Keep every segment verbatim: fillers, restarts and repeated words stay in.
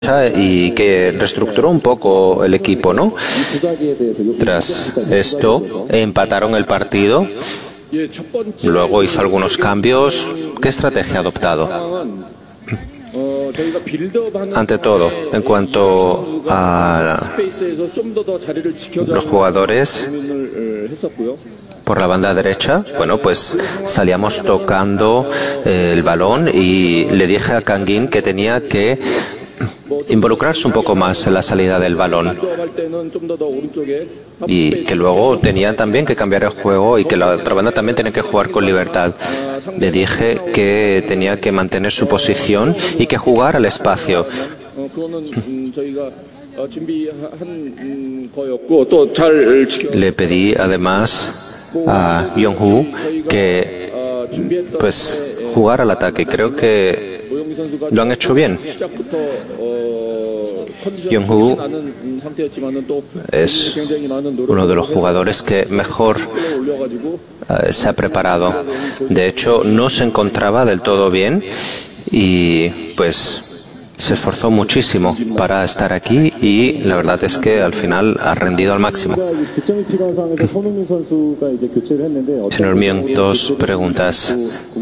y que reestructuró un poco el equipo, ¿no? Tras esto, empataron el partido, luego hizo algunos cambios. ¿Qué estrategia ha adoptado? Ante todo, en cuanto a los jugadores por la banda derecha, bueno, pues salíamos tocando el balón y le dije a Kangin que tenía que involucrarse un poco más en la salida del balón y que luego tenía también que cambiar el juego y que la otra banda también tenía que jugar con libertad. Le dije que tenía que mantener su posición y que jugar al espacio. Le pedí además a Yong-Hoo que pues jugar al ataque. Creo que lo han hecho bien. Yong-Hoo es uno de los jugadores que mejor uh, se ha preparado. De hecho, no se encontraba del todo bien y pues se esforzó muchísimo para estar aquí y la verdad es que al final ha rendido al máximo. Señor Myung, dos preguntas.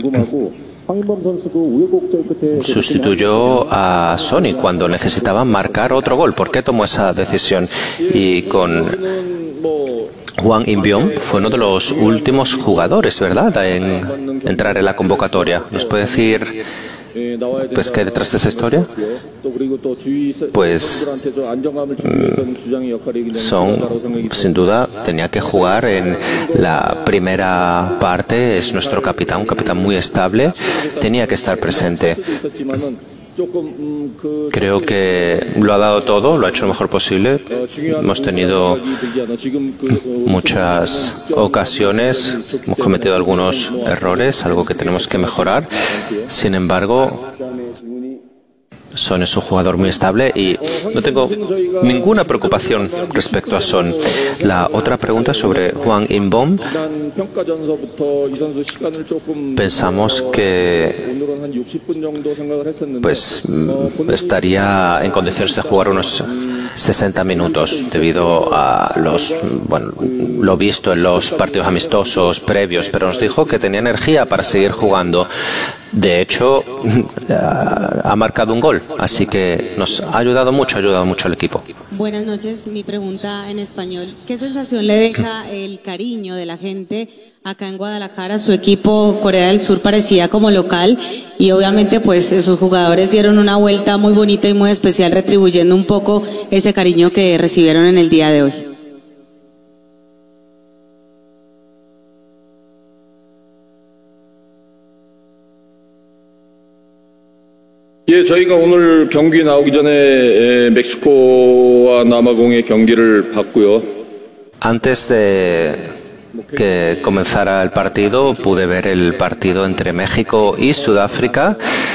Sustituyó a Sonny cuando necesitaban marcar otro gol. ¿Por qué tomó esa decisión? Y con Hwang In-beom fue uno de los últimos jugadores, ¿verdad?, en entrar en la convocatoria. ¿Nos puede decir pues qué hay detrás de esa historia? Pues Son, sin duda, tenía que jugar en la primera parte. Es nuestro capitán, un capitán muy estable. Tenía que estar presente. Creo que lo ha dado todo, lo ha hecho lo mejor posible. Hemos tenido muchas ocasiones, hemos cometido algunos errores, algo que tenemos que mejorar. Sin embargo, Son es un jugador muy estable y no tengo ninguna preocupación respecto a Son. La otra pregunta sobre Hwang In-beom. Pensamos que pues estaría en condiciones de jugar unos sesenta minutos debido a los bueno, lo visto en los partidos amistosos previos, pero nos dijo que tenía energía para seguir jugando. De hecho, ha marcado un gol, así que nos ha ayudado mucho, ha ayudado mucho al equipo. Buenas noches, mi pregunta en español. ¿Qué sensación le deja el cariño de la gente acá en Guadalajara? Su equipo Corea del Sur parecía como local y obviamente pues sus jugadores dieron una vuelta muy bonita y muy especial, retribuyendo un poco ese cariño que recibieron en el día de hoy. 예, 저희가 오늘 경기 나오기 전에 멕시코와 남아공의 경기를 봤고요. Antes de que comenzara el partido, pude ver el partido entre México y Sudáfrica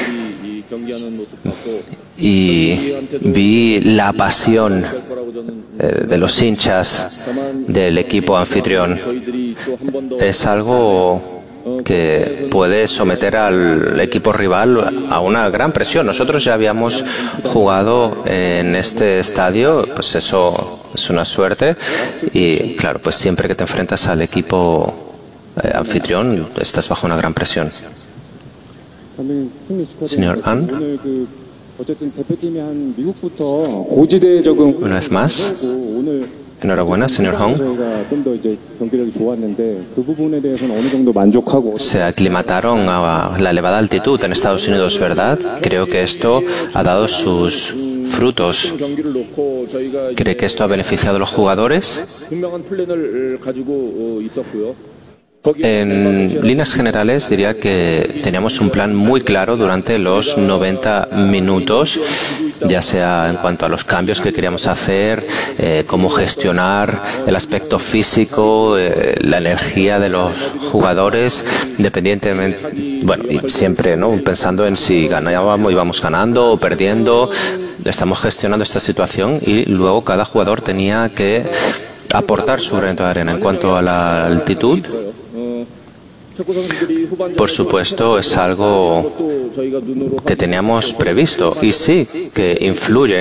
y vi la pasión eh, de los hinchas del equipo anfitrión. Es algo que puede someter al equipo rival a una gran presión. Nosotros ya habíamos jugado en este estadio, pues eso es una suerte y claro, pues siempre que te enfrentas al equipo eh, anfitrión estás bajo una gran presión. Señor An, una vez más, enhorabuena, señor Hong. Se aclimataron a la elevada altitud en Estados Unidos, ¿verdad? Creo que esto ha dado sus frutos. ¿Cree que esto ha beneficiado a los jugadores? En líneas generales diría que teníamos un plan muy claro durante los noventa minutos, ya sea en cuanto a los cambios que queríamos hacer, eh, cómo gestionar el aspecto físico, eh, la energía de los jugadores, independientemente, bueno, y siempre, ¿no?, pensando en si ganábamos, íbamos ganando o perdiendo. Estamos gestionando esta situación y luego cada jugador tenía que aportar su granito de arena. En cuanto a la altitud, por supuesto, es algo que teníamos previsto y sí que influye